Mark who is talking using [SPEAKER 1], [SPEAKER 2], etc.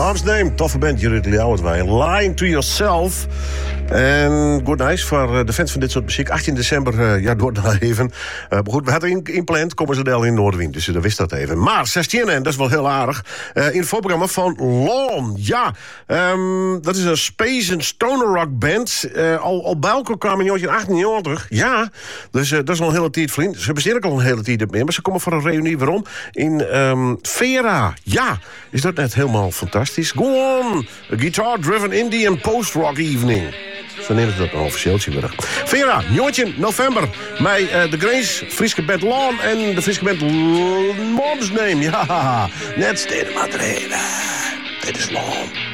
[SPEAKER 1] Mom's Name, toffe band, Judith Ljouwertwij. Lying to Yourself. En good night voor de fans van dit soort muziek. 18 december, door daar even. Maar goed, we hadden inplant, komen ze deel in Noordwind. Dus dat wist dat even. Maar 16, en dat is wel heel aardig. In het voorprogramma van Lawn. Ja, dat is een space en stoner rock band. Al bij elkaar kwamen in 1988. Ja, dus dat is al een hele tijd vriend. Ze besteden ook al een hele tijd op meer. Maar ze komen voor een reunie. Waarom? In Vera. Ja, is dat net helemaal fantastisch. Go on! A guitar-driven indie and post-rock evening. Zo neemt het dat nou officieel weer. Vera, 9 november. Met de Grace, Frieske band Lawn en de Frieske band Mom's Name. Ja, net steden maar Dit is Lawn.